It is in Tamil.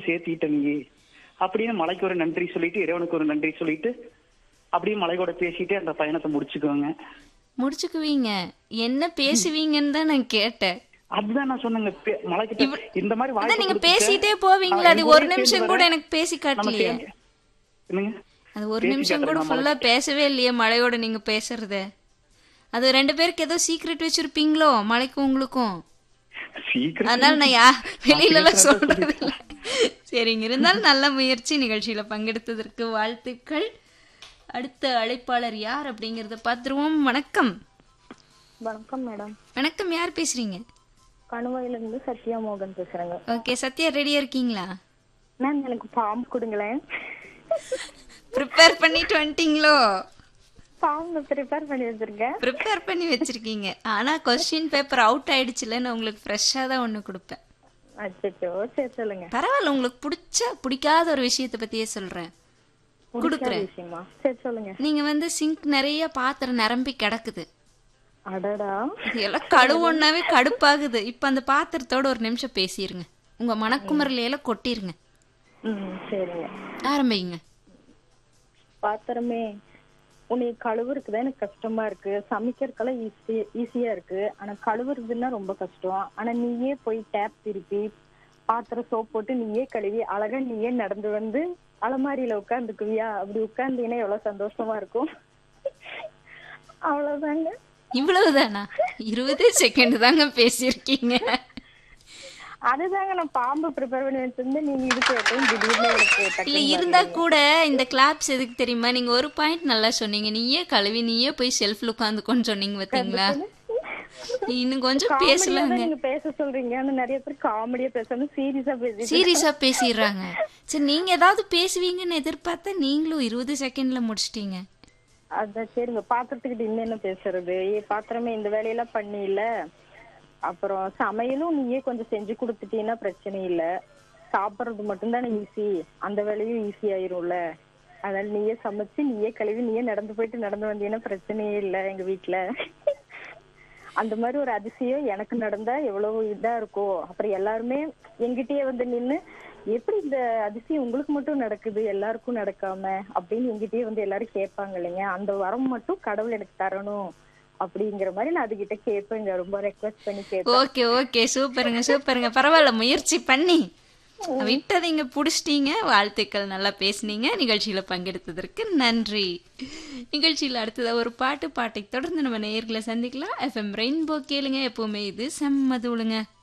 சேர்த்திட்ட நீ அப்படின்னு மலைக்கு ஒரு நன்றி சொல்லிட்டு இறைவனுக்கு ஒரு நன்றி சொல்லிட்டு அப்படியே மலை கூட பேசிட்டு அந்த பயணத்தை முடிச்சுக்குவாங்க. முடிச்சுக்குவீங்க, என்ன பேசுவீங்கன்னு தான் நான் கேட்டேன். அதுதான் நான் சொன்னேங்க, மலைக்கிட்ட இந்த மாதிரி அதான் வாய்ப்பு நீங்க கொடுத்துட்டு, பேசிட்டே போவீங்களா? அது என் ஒரு கூடயே நிமிஷம் சேர்ந்து கூட வரேன். எனக்கு பேசி நம்ம காட்டலையே. சேர்ந்து என்னங்க அது ஒரு பேசி நிமிஷம் கூட காட்டுறேன் ஃபுல்லா பேசவே இல்லையே மழையோட நீங்க பேசுறத. அது 2 பேருக்கு ஏதோ சீக்ரெட் வச்சிருப்பீங்களோ மலைக்கும் உங்களுக்கும்? சீக்கிரம் அதனால நான் வெளியில எல்லாம் சொல்றது இல்ல. சரிங்க, இருந்தாலும் நல்ல முயற்சி. நிகழ்ச்சியில பங்கெடுத்ததற்கு வாழ்த்துக்கள். அடுத்த அழைப்பாளர் யார் அப்படிங்கறத பாத்துருவோம். வணக்கம். வணக்கம் மேடம். வணக்கம், யார் பேசுறீங்க? கணுவாயில இருந்து சத்யா மோகன் பேசுறேங்க. ஓகே சத்யா, ரெடியா இருக்கீங்களா? மேம் எனக்கு பாம்பு கொடுங்களேன். ப்ரிப்பேர் பண்ணிட்டு வந்துட்டீங்களோ? பாம்பு ப்ரிப்பேர் பண்ணி வச்சிருக்கேன். ப்ரிப்பேர் பண்ணி வச்சிருக்கீங்க, ஆனா கொஸ்டின் பேப்பர் அவுட் ஆயிடுச்சுல, நான் உங்களுக்கு ஃப்ரெஷ்ஷா தான் ஒண்ணு கொடுப்பேன். அச்சோ, சரி சொல்லுங்க. பரவாயில்ல, உங்களுக்கு பிடிக்காத ஒரு விஷயத்தை பத்தியே சொல்றேன், குடுக்குறேன். விஷயமா? சரி சொல்லுங்க. நீங்க சிங்க் நிறைய பாத்திரம் நிரம்பி கிடக்குது. அடடா, இதெல்லாம் கழுவுனாவே கடுப்பாகுது. இப்ப அந்த பாத்திரத்தோட ஒரு நிமிஷம் பேசிருங்க, உங்க மனக்குமரல எல்லாம் கொட்டிருங்க. சரிங்க, ஆரம்பிங்க. பாத்திரமே, உன்னை கழுவுறதுக்குதான் எனக்கு கஷ்டமா இருக்கு. சமைக்கிறதுக்கெல்லாம் ஈஸியா இருக்கு, ஆனா கழுவுறதுன்னா ரொம்ப கஷ்டம். ஆனா நீயே போய் டேப் திருப்பி பாத்திரம் சோப் போட்டு நீயே கழுவி அழகா நீயே நடந்து வந்து அலமாரியில உட்காந்துக்குவியா? அப்படி உட்கார்ந்தீங்கன்னா எவ்வளவு சந்தோஷமா இருக்கும். அவ்வளவுதாங்க. இவ்வளவுதானா? 20 செகண்ட் தாங்க பேசியிருக்கீங்க. அதுதாங்க நான் பாம்பு ப்ரிப்பேர் பண்ணி வச்சிருந்தேன். நீங்க இது கேட்டேன் திடீர்னு. இல்ல இருந்தா கூட இந்த கிளாப்ஸ் எதுக்கு தெரியுமா? நீங்க ஒரு பாயிண்ட் நல்லா சொன்னீங்க, நீயே கழுவி நீயே போய் ஷெல்ஃப்ல உட்காந்துக்கோன்னு சொன்னீங்க பாத்தீங்களா? இன்னும் கொஞ்சம் பேசலாங்க. நீங்க பேச சொல்றீங்க, ஆனா நிறைய பேர் காமெடியா பேசாம சீரியஸா பேசிடுறாங்க. சரி, நீங்க ஏதாவது பேசுவீங்கன்னு எதிர்பார்த்தா நீங்களும் 20 செகண்ட்ல முடிச்சிட்டீங்க. அதான் சரிங்க. பாத்திரத்துக்கிட்ட இன்னும் என்ன பேசுறது? பாத்திரமே இந்த வேலையெல்லாம் பண்ணி இல்ல, அப்புறம் சமையலும் நீயே கொஞ்சம் செஞ்சு கொடுத்துட்டீங்கன்னா பிரச்சனை இல்ல. சாப்பிடுறது மட்டும் தானே ஈஸி, அந்த வேலையும் ஈஸி ஆயிரும்ல. அதனால நீயே சமைச்சு நீயே கழுவி நீயே நடந்து போயிட்டு நடந்து வந்தீங்கன்னா பிரச்சனையே இல்ல எங்க வீட்டுல. அந்த மாதிரி ஒரு அதிசயம் எனக்கு நடந்தா எவ்வளவு இதா இருக்கும். அப்புறம் எல்லாருமே எங்கிட்டயே வந்து நின்னு, எப்படி இந்த அதிசயம் உங்களுக்கு மட்டும் நடக்குது எல்லாருக்கும் நடக்காம அப்படின்னு எங்கிட்டயே வந்து எல்லாரும் கேட்பாங்க இல்லைங்க. அந்த வரம் மட்டும் கடவுள் எனக்கு தரணும் அப்படிங்கிற மாதிரி நான் அதுகிட்ட கேட்பேங்க. ரொம்ப ரெக்வெஸ்ட் பண்ணி கேட்பேன். ஓகே ஓகே, சூப்பருங்க சூப்பருங்க. பரவாயில்ல, முயற்சி பண்ணி விட்டதைங்க புடிச்சிட்டீங்க. வாழ்த்துக்கள், நல்லா பேசுனீங்க. நிகழ்ச்சியில பங்கெடுத்ததற்கு நன்றி. நிகழ்ச்சியில அடுத்ததா ஒரு பாட்டை தொடர்ந்து நம்ம நேயர்களை சந்திக்கலாம். FM ரெயின்போ கேளுங்க, எப்பவுமே இது செம்மதுளுங்க.